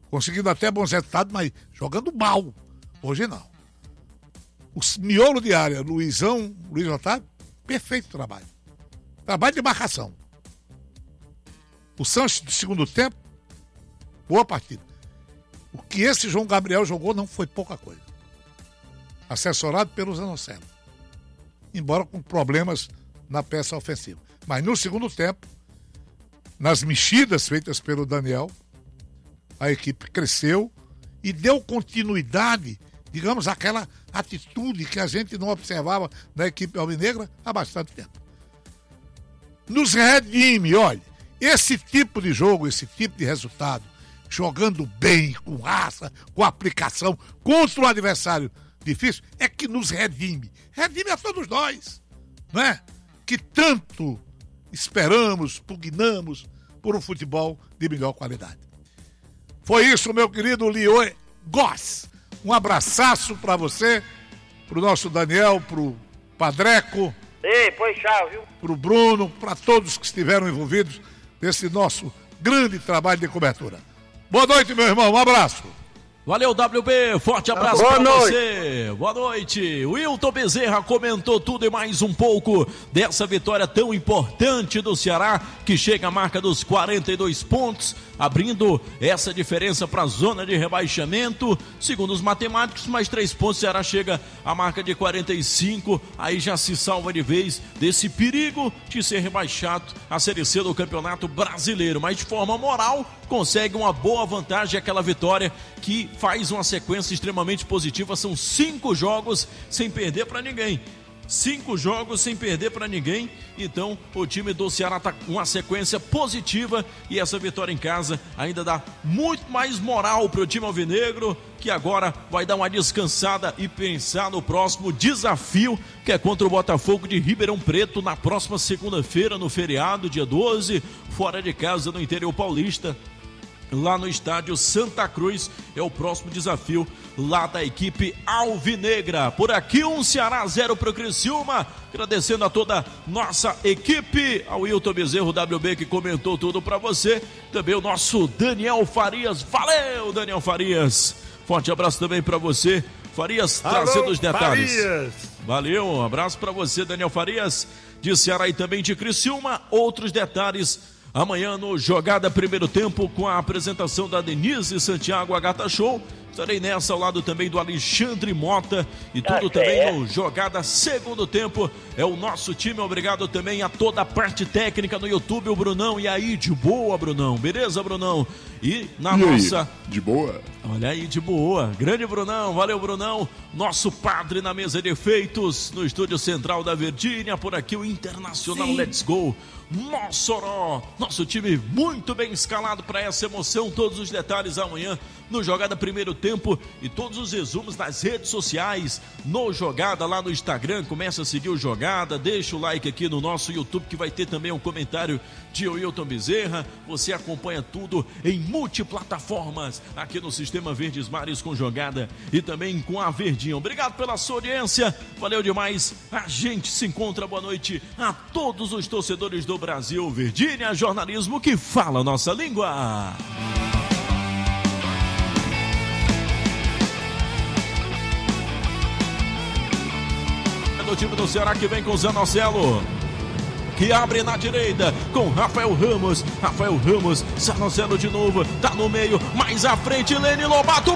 conseguindo até bons resultados, mas jogando mal. Hoje não. O miolo de área, Luiz Otávio, perfeito trabalho. Trabalho de marcação. O Sanches, do segundo tempo, boa partida. O que esse João Gabriel jogou não foi pouca coisa. Assessorado pelo Zanocelo. Embora com problemas na peça ofensiva. Mas no segundo tempo, nas mexidas feitas pelo Daniel, a equipe cresceu e deu continuidade, digamos, àquela atitude que a gente não observava na equipe alvinegra há bastante tempo. Nos redime, olha, esse tipo de jogo, esse tipo de resultado, jogando bem, com raça, com aplicação, contra um adversário difícil, é que nos redime. Redime a todos nós, não é? Que tanto esperamos, pugnamos por um futebol de melhor qualidade. Foi isso, meu querido Lioe Goss. Um abraço para você, pro nosso Daniel, pro Padreco. Ei, pois tchau, viu? Pro Bruno, para todos que estiveram envolvidos nesse nosso grande trabalho de cobertura. Boa noite, meu irmão, um abraço. Valeu, WB, forte abraço para você. Boa noite. O Wilton Bezerra comentou tudo e mais um pouco dessa vitória tão importante do Ceará, que chega à marca dos 42 pontos, abrindo essa diferença para a zona de rebaixamento. Segundo os matemáticos, mais 3 pontos, o Ceará chega à marca de 45, aí já se salva de vez desse perigo de ser rebaixado à Série C do Campeonato Brasileiro. Mas de forma moral, consegue uma boa vantagem, aquela vitória que faz uma sequência extremamente positiva. São 5 jogos sem perder para ninguém. 5 jogos sem perder para ninguém. Então o time do Ceará está com uma sequência positiva e essa vitória em casa ainda dá muito mais moral para o time alvinegro, que agora vai dar uma descansada e pensar no próximo desafio, que é contra o Botafogo de Ribeirão Preto na próxima segunda-feira, no feriado, dia 12, fora de casa, no interior paulista, lá no estádio Santa Cruz. É o próximo desafio lá da equipe alvinegra. Por aqui, um Ceará 0 para o Criciúma. Agradecendo a toda nossa equipe, ao Wilton Bezerro WB, que comentou tudo para você. Também o nosso Daniel Farias. Valeu, Daniel Farias. Forte abraço também para você, Farias. Alô, trazendo os detalhes. Farias. Valeu, um abraço para você, Daniel Farias, de Ceará e também de Criciúma. Outros detalhes amanhã no Jogada Primeiro Tempo, com a apresentação da Denise Santiago, a Gata Show. Estarei nessa ao lado também do Alexandre Mota e tudo também no Jogada Segundo Tempo. É o nosso time. Obrigado também a toda a parte técnica no YouTube, o Brunão. E aí, de boa, Brunão? Beleza, Brunão? E na nossa... Aí, de boa? Olha aí, de boa. Grande Brunão, valeu, Brunão. Nosso padre na mesa de efeitos, no estúdio central da Virgínia. Por aqui o Internacional. Sim. Let's Go Mossoró, nosso time muito bem escalado para essa emoção. Todos os detalhes amanhã no Jogada Primeiro Tempo e todos os resumos nas redes sociais, no Jogada, lá no Instagram. Começa a seguir o Jogada, deixa o like aqui no nosso YouTube, que vai ter também um comentário de Wilton Bezerra. Você acompanha tudo em multiplataformas aqui no Sistema Verdes Mares, com Jogada e também com a Verdinha. Obrigado pela sua audiência, valeu demais. A gente se encontra, boa noite a todos os torcedores do Brasil. Virgínia, jornalismo que fala a nossa língua. Do time do Ceará, que vem com o Zanocelo, que abre na direita com Rafael Ramos, Zanocelo de novo, tá no meio, mais à frente, Lene Lobato.